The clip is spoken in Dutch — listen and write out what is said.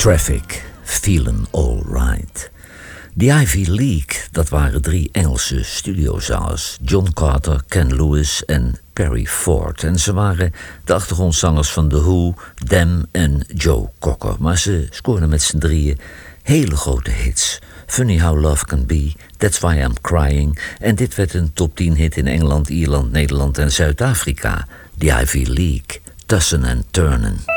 Traffic, Feelin' Alright. The Ivy League, dat waren 3 Engelse studiozangers. John Carter, Ken Lewis en Perry Ford. En ze waren de achtergrondzangers van The Who, Them en Joe Cocker. Maar ze scoorden met z'n drieën hele grote hits. Funny How Love Can Be, That's Why I'm Crying. En dit werd een top 10 hit in Engeland, Ierland, Nederland en Zuid-Afrika. The Ivy League, Tussin' and Turnin'.